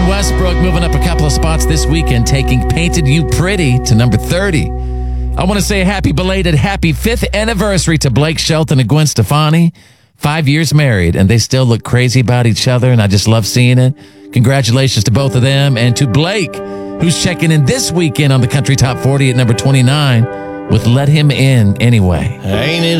Westbrook moving up a couple of spots this weekend, taking Painted You Pretty to number 30. I want to say a happy 5th anniversary to Blake Shelton and Gwen Stefani. 5 years married, and they still look crazy about each other, and I just love seeing it. Congratulations to both of them, and to Blake, who's checking in this weekend on the Country Top 40 at number 29 with Let Him In Anyway. Ain't it